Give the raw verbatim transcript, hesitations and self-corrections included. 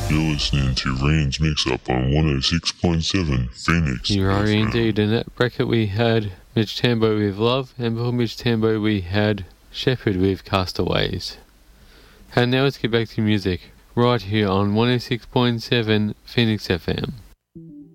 You're listening to Rain's Mix Up on one oh six point seven Phoenix. You are F M. indeed. In that bracket we had Mitch Tambo with Love, and before Mitch Tambo we had Shepherd with Castaways. And now let's get back to music, right here on one oh six point seven Phoenix F M.